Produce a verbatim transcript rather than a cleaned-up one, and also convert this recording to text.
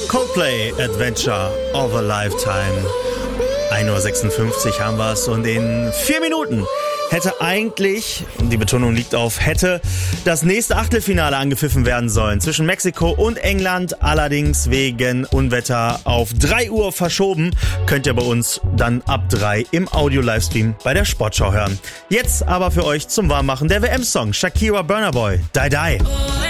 Coldplay, Adventure of a Lifetime. ein Uhr sechsundfünfzig haben wir es und in vier Minuten hätte eigentlich, die Betonung liegt auf hätte, das nächste Achtelfinale angepfiffen werden sollen zwischen Mexiko und England, allerdings wegen Unwetter auf drei Uhr verschoben. Könnt ihr bei uns dann ab drei im Audio-Livestream bei der Sportschau hören. Jetzt aber für euch zum Warmmachen der W M-Song Shakira Burna Boy, Die Die.